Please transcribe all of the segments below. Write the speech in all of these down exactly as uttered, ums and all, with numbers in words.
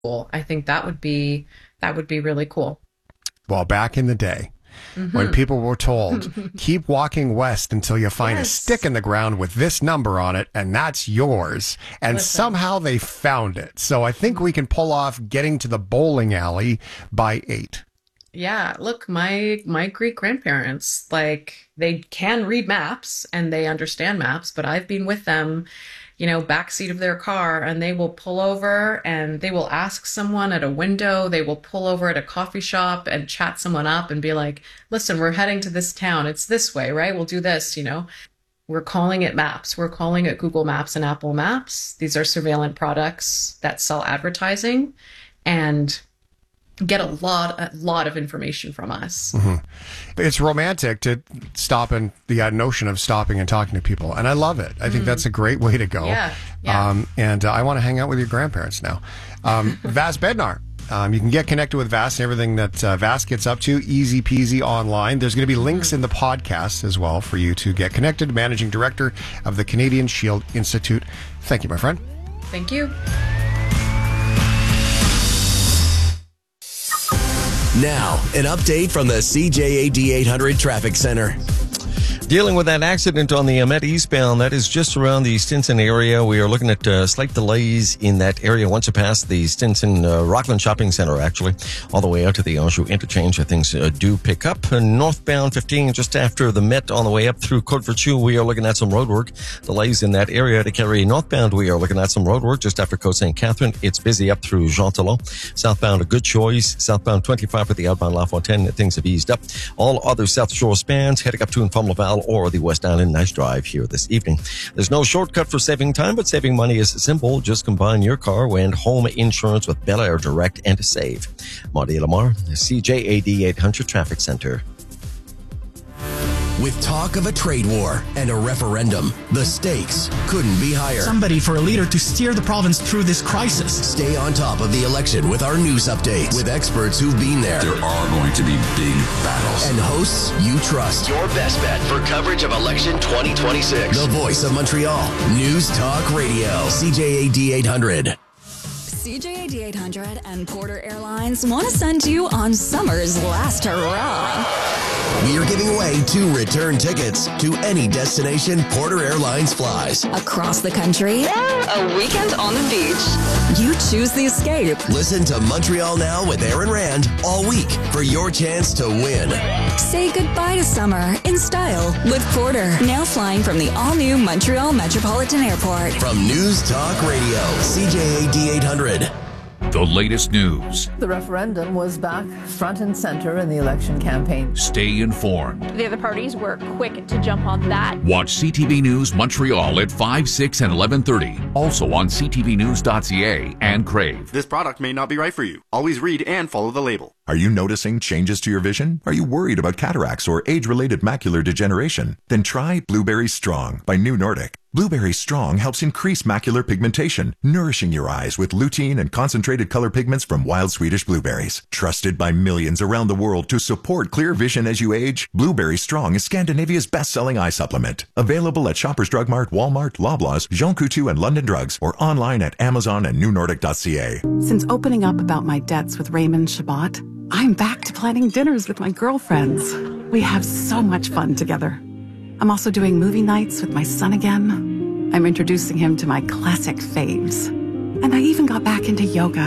cool. I think that would be that would be really cool. Well, back in the day, mm-hmm. when people were told, keep walking west until you find yes. a stick in the ground with this number on it, and that's yours. And Listen. somehow they found it. So I think we can pull off getting to the bowling alley by eight. Yeah, look, my my Greek grandparents, like, they can read maps and they understand maps, but I've been with them, you know, backseat of their car, and they will pull over and they will ask someone at a window, they will pull over at a coffee shop and chat someone up and be like, listen, we're heading to this town. It's this way, right? We'll do this, you know. We're calling it maps. We're calling it Google Maps and Apple Maps. These are surveillance products that sell advertising and get a lot, a lot of information from us. Mm-hmm. It's romantic to stop and the uh, notion of stopping and talking to people. And I love it. I mm. think that's a great way to go. Yeah, yeah. Um, and uh, I want to hang out with your grandparents now. Um, Vas Bednar. Um, you can get connected with Vas and everything that uh, Vas gets up to, easy peasy online. There's going to be links mm-hmm. in the podcast as well for you to get connected. Managing Director of the Canadian Shield Institute. Thank you, my friend. Thank you. Now, an update from the C J A D eight hundred Traffic Center. Dealing with that accident on the Amet eastbound, that is just around the Stinson area. We are looking at uh, slight delays in that area once you pass the Stinson uh, Rockland Shopping Center, actually, all the way out to the Anjou interchange. Things uh, do pick up. And northbound fifteen, just after the Met on the way up through Côte Vertu, we are looking at some road work. Delays in that area to carry northbound. We are looking at some road work just after Côte Saint Catherine. It's busy up through Jean Talon. Southbound, a good choice. Southbound twenty-five for the outbound La Fontaine. Things have eased up. All other South Shore spans heading up to and from Laval or the West Island. Nice drive here this evening. There's no shortcut for saving time, but saving money is simple. Just combine your car and home insurance with Bel Air Direct and save. Marty Lamar, C J A D eight hundred Traffic Center. With talk of a trade war and a referendum, the stakes couldn't be higher. Somebody for a leader to steer the province through this crisis. Stay on top of the election with our news updates with experts who've been there. There are going to be big battles. And hosts you trust. Your best bet for coverage of election twenty twenty-six. The voice of Montreal. News Talk Radio. C J A D eight hundred. C J A D eight hundred and Porter Airlines want to send you on summer's last hurrah. We are giving away two return tickets to any destination Porter Airlines flies. Across the country, a weekend on the beach. You choose the escape. Listen to Montreal Now with Aaron Rand all week for your chance to win. Say goodbye to summer in style with Porter. Now flying from the all-new Montreal Metropolitan Airport. From News Talk Radio, C J A D eight hundred. The latest news. The referendum was back front and center in the election campaign. Stay informed. The other parties were quick to jump on that. Watch C T V News Montreal at five, six, and eleven thirty. Also on c t v news dot c a and Crave. This product may not be right for you. Always read and follow the label. Are you noticing changes to your vision? Are you worried about cataracts or age-related macular degeneration? Then try Blueberry Strong by New Nordic. Blueberry Strong helps increase macular pigmentation, nourishing your eyes with lutein and concentrated color pigments from wild Swedish blueberries. Trusted by millions around the world to support clear vision as you age, Blueberry Strong is Scandinavia's best-selling eye supplement. Available at Shoppers Drug Mart, Walmart, Loblaws, Jean Coutu, and London Drugs, or online at Amazon and new nordic dot c a. Since opening up about my debts with Raymond Shabbat, I'm back to planning dinners with my girlfriends. We have so much fun together. I'm also doing movie nights with my son again. I'm introducing him to my classic faves. And I even got back into yoga.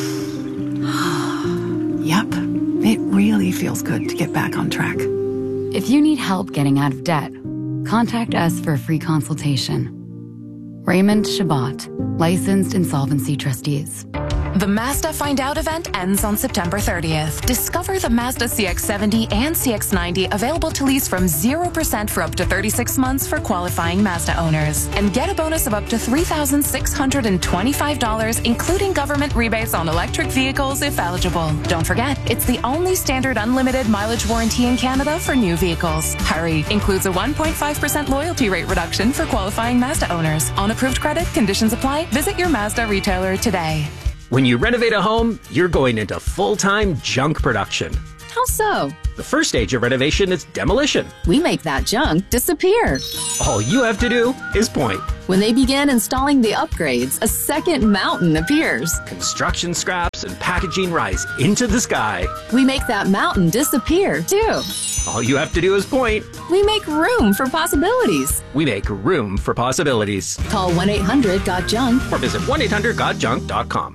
Yep, it really feels good to get back on track. If you need help getting out of debt, contact us for a free consultation. Raymond Shabbat, licensed insolvency trustees. The Mazda Find Out event ends on September thirtieth. Discover the Mazda C X seventy and C X ninety available to lease from zero percent for up to thirty-six months for qualifying Mazda owners. And get a bonus of up to three thousand six hundred twenty-five dollars, including government rebates on electric vehicles if eligible. Don't forget, it's the only standard unlimited mileage warranty in Canada for new vehicles. Hurry! Includes a one point five percent loyalty rate reduction for qualifying Mazda owners. On approved credit, conditions apply. Visit your Mazda retailer today. When you renovate a home, you're going into full-time junk production. How so? The first stage of renovation is demolition. We make that junk disappear. All you have to do is point. When they begin installing the upgrades, a second mountain appears. Construction scraps and packaging rise into the sky. We make that mountain disappear, too. All you have to do is point. We make room for possibilities. We make room for possibilities. Call one eight hundred got junk or visit one eight hundred got junk dot com.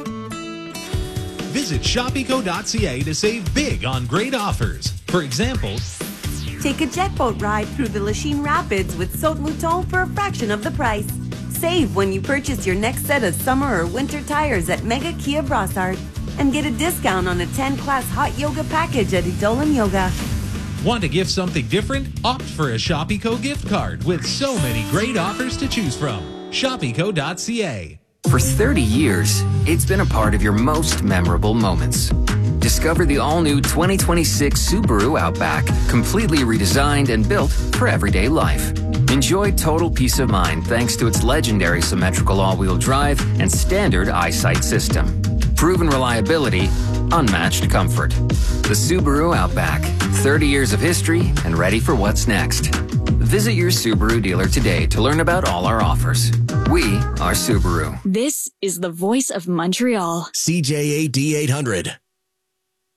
Visit shop eco dot c a to save big on great offers. For example, take a jet boat ride through the Lachine Rapids with Saut Mouton for a fraction of the price. Save when you purchase your next set of summer or winter tires at Mega Kia Brossard. And get a discount on a ten class hot yoga package at Edolim Yoga. Want to gift something different? Opt for a Shop Eco gift card with so many great offers to choose from. shop eco dot c a. For thirty years, it's been a part of your most memorable moments. Discover the all-new twenty twenty-six Subaru Outback, completely redesigned and built for everyday life. Enjoy total peace of mind thanks to its legendary symmetrical all-wheel drive and standard EyeSight system. Proven reliability, unmatched comfort. The Subaru Outback, thirty years of history and ready for what's next. Visit your Subaru dealer today to learn about all our offers. We are Subaru. This is the voice of Montreal. C J A D eight hundred.